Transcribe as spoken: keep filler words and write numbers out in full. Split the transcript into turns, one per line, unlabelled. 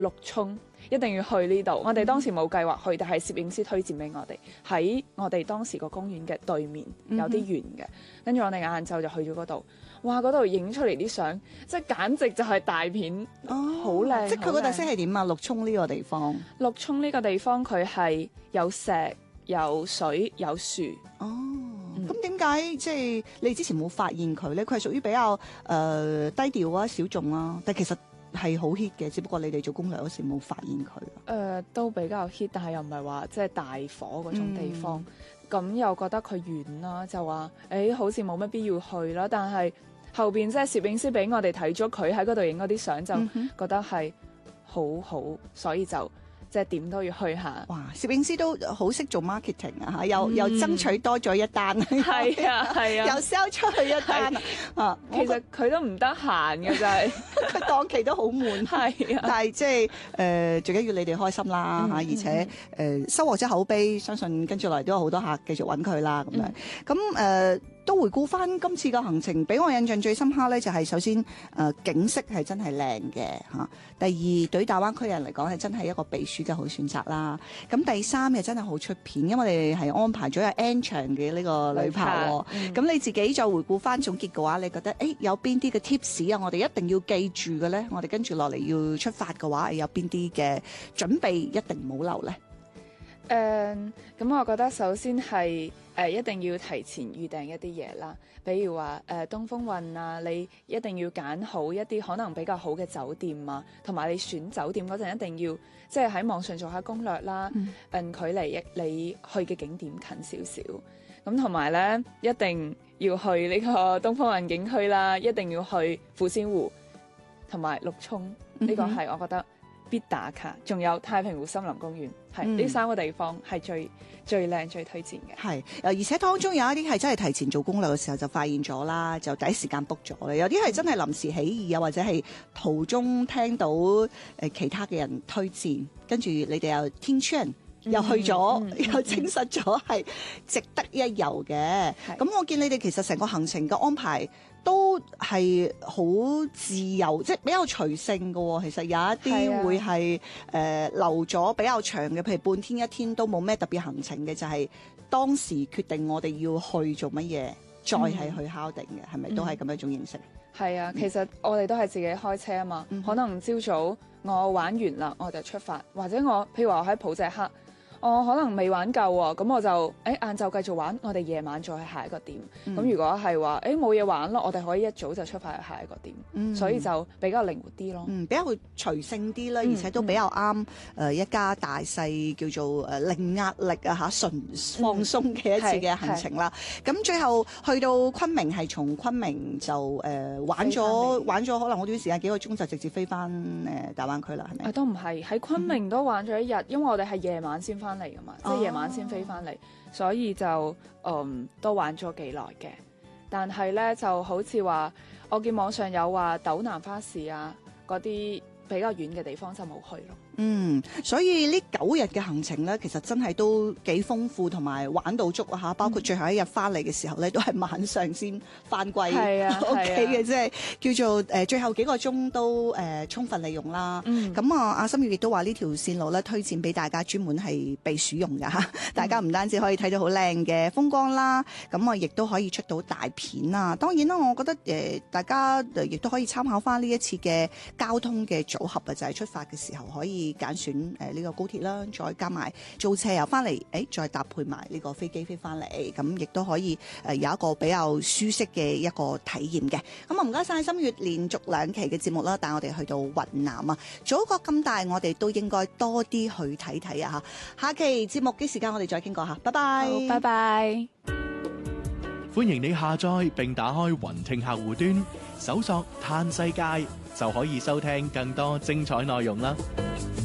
陸涌，一定要去呢度。我哋當時冇計劃去，但係攝影師推薦俾我哋，喺我哋當時個公園嘅對面，有啲遠嘅。跟住我哋晏晝就去咗嗰度，哇！嗰度影出嚟啲相，即係簡直就係大片，
哦，
好靚。
即係佢個特色係點啊？陸涌呢個地方，
陸涌呢個地方佢係有石、有水、有樹。
哦。咁點解即係你之前冇發現佢咧？佢係屬於比較誒、呃、低調啊、小眾啊，但其實係好 hit 嘅，只不過你哋做攻略嗰時冇發現佢。誒、
呃、都比較 hit，但係又唔係話即係大火嗰種地方。咁、嗯、又覺得佢遠啦，就話誒、欸、好似冇乜必要去啦。但係後邊即係攝影師俾我哋睇咗佢喺嗰度影嗰啲相，就覺得係好好，所以就。即係點都要去下。
哇！攝影師都好識做 marketing 啊嚇，又、嗯、又爭取多咗一單，
係啊係啊，
又 sell 出去一單啊！
其實佢都唔得閒嘅，就係
佢檔期都好滿，係啊。但係即係誒，最緊要你哋開心啦嚇，嗯、而且誒、呃、收穫咗口碑，相信跟住落嚟都有好多客繼續揾佢啦咁樣。咁誒、嗯。呃都回顧翻今次嘅行程，俾我印象最深刻咧，就係首先誒、呃、景色係真係靚嘅嚇。第二，對於大灣區人嚟講係真係一個避暑嘅好選擇啦。咁第三又真係好出片，因為我哋係安排咗有 N 場嘅呢個旅拍喎。咁、嗯、你自己再回顧翻總結嘅話，你覺得誒有邊啲嘅 tips 啊？我哋一定要記住嘅咧，我哋跟住落嚟要出發嘅話，有邊啲嘅準備一定唔好漏咧？
誒，咁、uh, 我覺得首先係誒、呃、一定要提前預訂一啲嘢啦，比如話誒、呃、東風運啊，你一定要揀好一啲可能比較好嘅酒店啊，同埋你選酒店嗰陣一定要即係喺網上做下攻略啦，誒、嗯、距離你去嘅景點近少少，咁同埋咧一定要去呢個東風運景區啦，一定要去富仙湖同埋陸涌，呢、嗯、哼個係我覺得必打卡，仲有太平湖森林公園，係呢、嗯、三個地方係最最靚最推薦嘅。係，
而且當中有一啲係真係提前做攻略嘅時候就發現咗啦，就第一時間 book 咗啦。有啲係真係臨時起意啊，或者係途中聽到誒其他嘅人推薦，跟住你哋又天窗又去咗，嗯嗯、又證實咗係值得一遊嘅。咁是我見你哋其實成個行程嘅安排都係好自由，即係比較隨性嘅。其實有一啲會係誒、啊呃、留咗比較長嘅，譬如半天一天都冇咩特別行程嘅，就係、是、當時決定我哋要去做乜嘢，再係去敲定嘅，係咪、嗯、都係咁樣一種形式？
係啊，其實我哋都係自己開車啊嘛，嗯、可能朝早我玩完啦，我就出發，或者我譬如話我喺普謝克。我可能未玩夠喎，咁我就誒晏晝繼續玩，我哋夜晚再去下一個點。咁、嗯、如果係話誒冇嘢玩咯，我哋可以一早就出發去下一個點，嗯、所以就比較靈活啲咯。嗯，
比較會隨性啲啦，而且都比較啱誒、呃、一家大細叫做誒零壓力啊嚇純放鬆嘅一次嘅行程啦。咁、嗯、最後去到昆明係從昆明就誒、呃、玩咗玩咗可能好短時間幾個鐘就直接飛翻誒大灣區啦，係咪？
啊都唔係喺昆明都玩咗一日，因為我哋係夜晚先翻嚟噶嘛，哦、即係夜晚先飛翻嚟，所以就嗯都玩咗幾耐嘅。但係咧就好似話，我見網上有話斗南花市啊嗰啲比較遠嘅地方就冇去咯。
嗯，所以呢九日嘅行程咧，其實真係都幾豐富，同埋玩到足啊嚇！包括最後一日翻嚟嘅時候咧，都係晚上先翻歸屋企嘅，即係叫做誒、呃、最後幾個鐘都誒、呃、充分利用啦。咁、嗯、啊，阿心月亦都話呢條線路咧推薦俾大家，專門係避暑用㗎嚇。嗯、大家唔單止可以睇到好靚嘅風光啦，咁啊亦都可以出到大片啊。當然啦，我覺得誒、呃、大家亦都可以參考翻呢一次嘅交通嘅組合啊，就係、是、出發嘅時候可以揀選誒呢個高鐵啦，再加埋租車又翻嚟，誒再搭配埋呢個飛機飛翻嚟，咁亦都可以誒有一個比較舒適嘅一個體驗嘅。咁啊唔該晒心月，連續兩期嘅節目啦，帶我哋去到雲南啊，祖國咁大，我哋都應該多啲去睇睇啊吓。下期節目嘅時間我哋再傾過吓，拜拜，
好，拜拜。
歡迎你下載並打開雲聽客戶端，搜索嘆世界就可以收聽更多精彩內容啦。